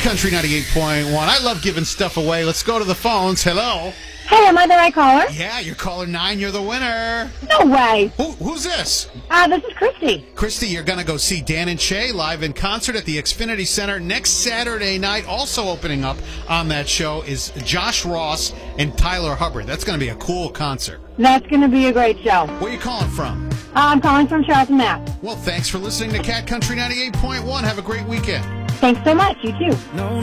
Country 98.1. I love giving stuff away. Let's go to the phones. Hello. Hey, am I the right caller? Yeah, you're caller 9. You're the winner. No way. Who's this? This is Christy. Christy, you're going to go see Dan and Shay live in concert at the Xfinity Center next Saturday night. Also opening up on that show is Josh Ross and Tyler Hubbard. That's going to be a cool concert. That's going to be a great show. Where are you calling from? I'm calling from Charlton, Mass. Well, thanks for listening to Cat Country 98.1. Have a great weekend. Thanks so much. You too. No.